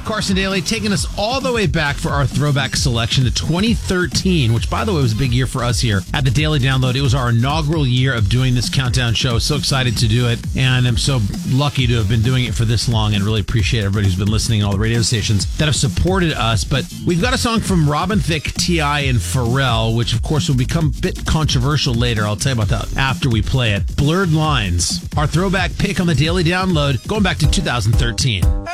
Carson Daly taking us all the way back for our throwback selection to 2013, which, by the way, was a big year for us here at the Daily Download. It was our inaugural year of doing this countdown show. So excited to do it, and I'm so lucky to have been doing it for this long, and really appreciate everybody who's been listening and all the radio stations that have supported us. But we've got a song from Robin Thicke, T.I., and Pharrell, which, of course, will become a bit controversial later. I'll tell you about that after we play it. Blurred Lines, our throwback pick on the Daily Download, going back to 2013.